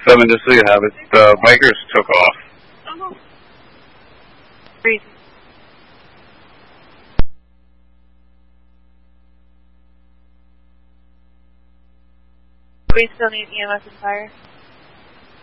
7, just so you have it, the bikers took off. Freeze. We still need EMS and fire.